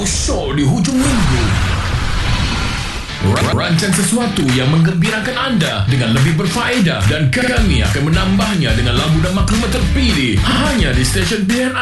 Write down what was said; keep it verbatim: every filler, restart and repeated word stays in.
Talk show di hujung minggu. Rancang sesuatu yang menggembirakan anda dengan lebih berfaedah dan kami akan menambahnya dengan lagu dan maklumat terpilih hanya di stesen B N